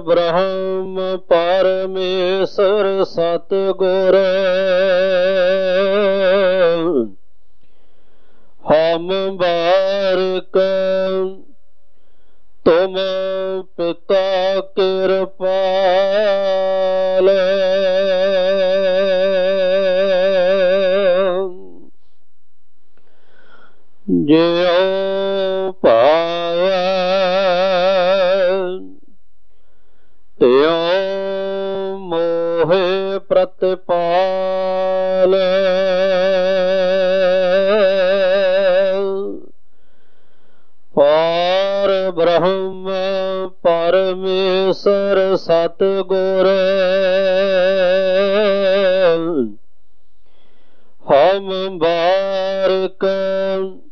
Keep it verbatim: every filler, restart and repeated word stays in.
ब्रह्म परमेश्वर सतगुर हम बारक तुम पिता कृपाल ज्यों पाया त्यों मोहे प्रतिपाल पार ब्रह्म परमेश्वर सतगुर हम बारक